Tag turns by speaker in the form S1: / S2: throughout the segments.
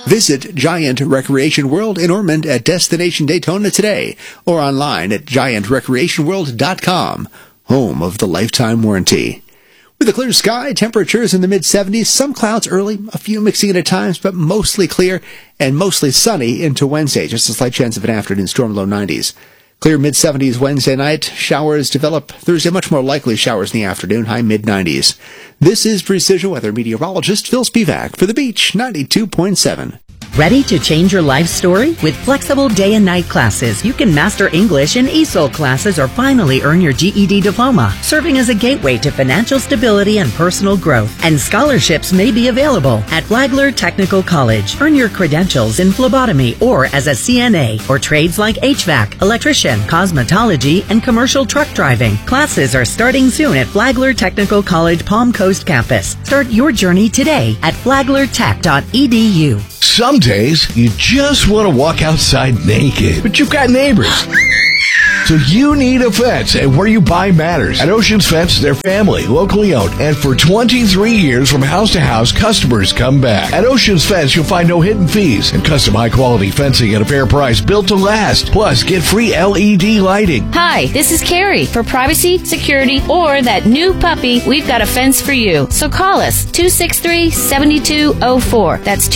S1: Visit Giant Recreation World in Ormond at Destination Daytona today or online at giantrecreationworld.com, home of the lifetime warranty. With a clear sky, temperatures in the mid-70s, some clouds early, a few mixing in at times, but mostly clear and mostly sunny into Wednesday. Just a slight chance of an afternoon storm, low 90s. Clear mid-70s Wednesday night. Showers develop Thursday, much more likely showers in the afternoon, high mid-90s. This is Precision Weather meteorologist Phil Spivak for The Beach 92.7.
S2: Ready to change your life story? With flexible day and night classes, you can master English in ESOL classes or finally earn your GED diploma, serving as a gateway to financial stability and personal growth. And scholarships may be available at Flagler Technical College. Earn your credentials in phlebotomy or as a CNA or trades like HVAC, electrician, cosmetology, and commercial truck driving. Classes are starting soon at Flagler Technical College Palm Coast campus. Start your journey today at flaglertech.edu.
S3: Some days, you just want to walk outside naked, but you've got neighbors. So you need a fence, and where you buy matters. At Oceans Fence, they're family, locally owned, and for 23 years from house to house, customers come back. At Oceans Fence, you'll find no hidden fees and custom high-quality fencing at a fair price, built to last. Plus, get free LED lighting.
S4: Hi, this is Carrie. For privacy, security, or that new puppy, we've got a fence for you. So call us, 263-7204. That's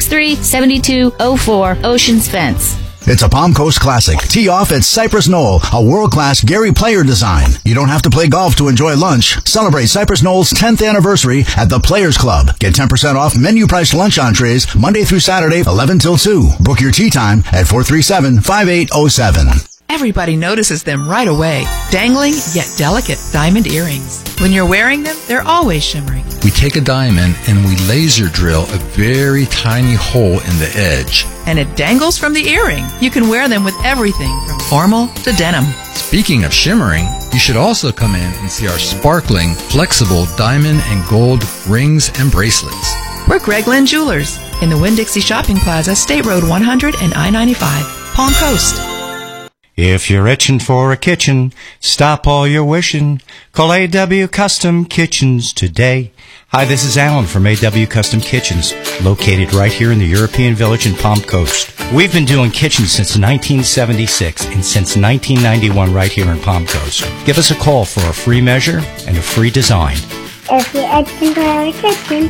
S4: 263-7204, Oceans Fence.
S5: It's a Palm Coast classic. Tee off at Cypress Knoll, a world-class Gary Player design. You don't have to play golf to enjoy lunch. Celebrate Cypress Knoll's 10th anniversary at the Players Club. Get 10% off menu-priced lunch entrees Monday through Saturday, 11 till 2. Book your tee time at 437-5807.
S6: Everybody notices them right away. Dangling, yet delicate diamond earrings. When you're wearing them, they're always shimmering.
S7: We take a diamond and we laser drill a very tiny hole in the edge.
S6: And it dangles from the earring. You can wear them with everything from formal to denim.
S7: Speaking of shimmering, you should also come in and see our sparkling, flexible diamond and gold rings and bracelets.
S6: We're Greg Lynn Jewelers in the Winn-Dixie Shopping Plaza, State Road 100 and I-95, Palm Coast.
S8: If you're itching for a kitchen, stop all your wishing. Call A.W. Custom Kitchens today. Hi, this is Alan from A.W. Custom Kitchens, located right here in the European Village in Palm Coast. We've been doing kitchens since 1976 and since 1991 right here in Palm Coast. Give us a call for a free measure and a free design.
S9: If you're itching for a kitchen,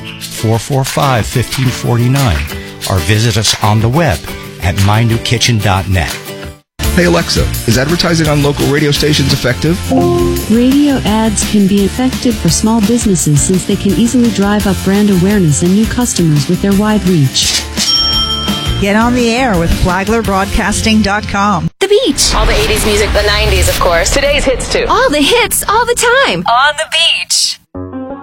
S8: 445-1549, or visit us on the web at mynewkitchen.net.
S10: Hey Alexa, is advertising on local radio stations effective?
S11: Radio ads can be effective for small businesses since they can easily drive up brand awareness and new customers with their wide reach.
S12: Get on the air with FlaglerBroadcasting.com.
S13: The Beach.
S14: All the 80s music, the 90s, of course. Today's hits, too.
S13: All the hits, all the time.
S14: On the Beach.